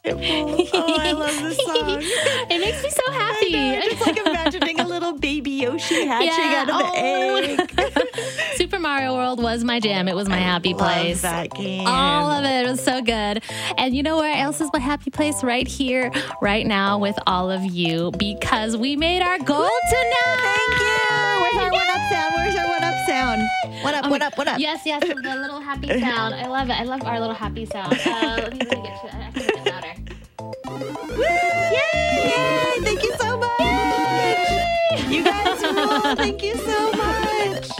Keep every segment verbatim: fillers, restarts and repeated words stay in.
basketball. Oh, I love this song. It makes me so happy. I know, just like imagining a little baby Yoshi hatching Yeah. out of the Oh. egg. Super Mario World was my jam. It was my happy place. Love that game. All of it. It was so good. And you know where else is my happy place? Right here, right now with all of you, because we made our goal Woo! tonight. Thank you. Where's our one up sound? Where's our one up sound? What up, Oh what my- up, what up? Yes, yes, the little happy sound. I love it. I love our little happy sound. Uh, let me, let me get to it. I can make it louder. Woo! Yay! Yay! Thank you so much. You guys rule. Thank you so much.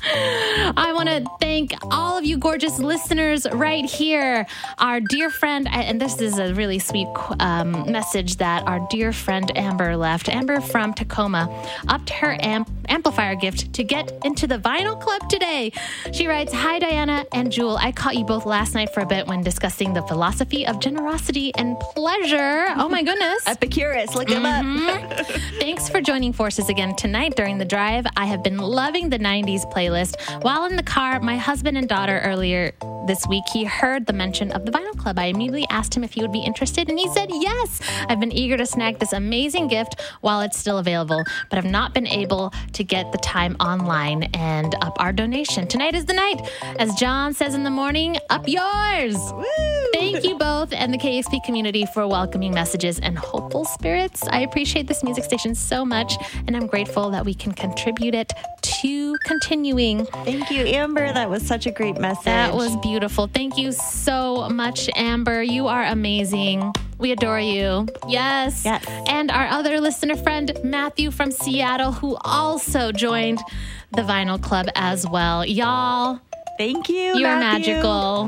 I want to thank all of you gorgeous listeners right here. Our dear friend, and this is a really sweet um, message that our dear friend Amber left. Amber from Tacoma upped her amp- amplifier gift to get into the vinyl club today. She writes, "Hi, Diana and Jewel. I caught you both last night for a bit when discussing the philosophy of generosity and pleasure." Oh my goodness. Epicurus, look him up. Thanks for joining forces again tonight during the drive. I have been loving the nineties playlist. While in the car, my husband and daughter earlier this week, he heard the mention of the Vinyl Club. I immediately asked him if he would be interested, and he said yes. I've been eager to snag this amazing gift while it's still available, but I've not been able to get the time online and up our donation. Tonight is the night. As John says in the morning, up yours. Woo! Thank you both and the K X P community for welcoming messages and hopeful spirits. I appreciate this music station so much, and I'm grateful that we can contribute it to continuing. Thank you, Amber. That was such a great message. That was beautiful. Thank you so much, Amber. You are amazing. We adore you. Yes. Yes. And our other listener friend, Matthew from Seattle, who also joined the Vinyl Club as well. Y'all, Thank you, you're Matthew. magical.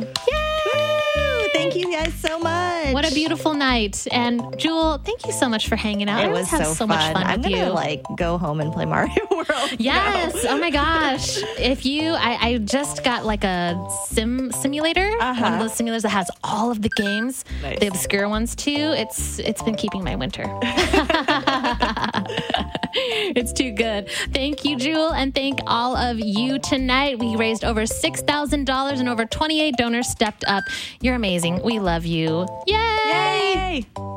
Woo! Thank you guys so much. What a beautiful night. And Jewel, thank you so much for hanging out. I It always was have so, so fun. much fun I'm with gonna you. like go home and play Mario World. Yes. now. Oh my gosh. If you, I, I just got like a sim simulator, Uh-huh. one of those simulators that has all of the games, Nice. the obscure ones too. It's it's been keeping my winter. It's too good. Thank you, Jewel, and thank all of you tonight. We raised over six thousand dollars and over twenty-eight donors stepped up. You're amazing. We love you. Yay! Yay!